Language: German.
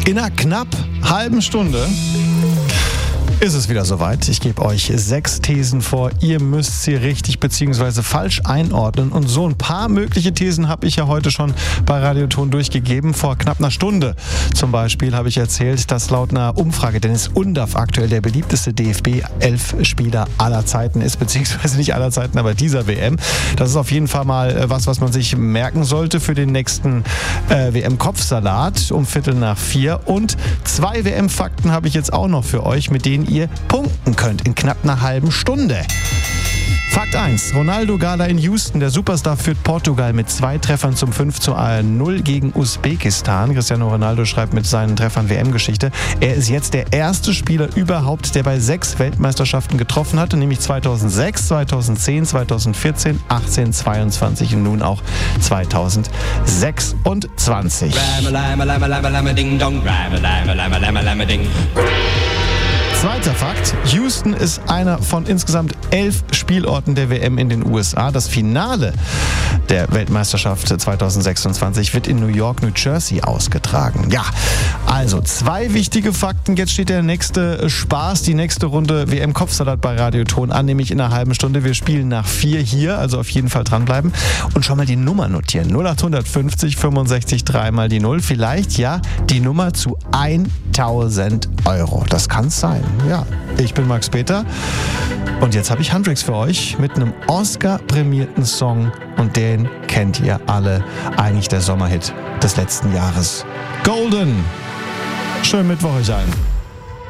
In einer knapp halben Stunde ist es wieder soweit. Ich gebe euch 6 Thesen vor. Ihr müsst sie richtig bzw. falsch einordnen. Und so ein paar mögliche Thesen habe ich ja heute schon bei Radioton durchgegeben. Vor knapp einer Stunde zum Beispiel habe ich erzählt, dass laut einer Umfrage Dennis Undaff aktuell der beliebteste DFB-11-Spieler aller Zeiten ist, beziehungsweise nicht aller Zeiten, aber dieser WM. Das ist auf jeden Fall mal was man sich merken sollte für den nächsten WM-Kopfsalat um 3:45. Und 2 WM-Fakten habe ich jetzt auch noch für euch, mit denen ihr punkten könnt in knapp einer halben Stunde. Fakt 1. Ronaldo Gala in Houston. Der Superstar führt Portugal mit 2 Treffern zum 5:0 gegen Usbekistan. Cristiano Ronaldo schreibt mit seinen Treffern WM-Geschichte. Er ist jetzt der erste Spieler überhaupt, der bei 6 Weltmeisterschaften getroffen hatte, nämlich 2006, 2010, 2014, 18, 22 und nun auch 2026. Zweiter Fakt. Houston ist einer von insgesamt 11 Spielorten der WM in den USA. Das Finale der Weltmeisterschaft 2026 wird in New York, New Jersey ausgetragen. Ja, also 2 wichtige Fakten. Jetzt steht der nächste Spaß, die nächste Runde WM-Kopfsalat bei Radioton an, nämlich in einer halben Stunde. Wir spielen nach 4 hier, also auf jeden Fall dranbleiben und schon mal die Nummer notieren. 0850 65 3 mal die 0. Vielleicht ja die Nummer zu 1000 Euro. Das kann's sein. Ja, ich bin Max Peter und jetzt habe ich Handtricks für euch mit einem Oscar-prämierten Song und den kennt ihr alle, eigentlich der Sommerhit des letzten Jahres. Golden! Schönen Mittwoch euch allen.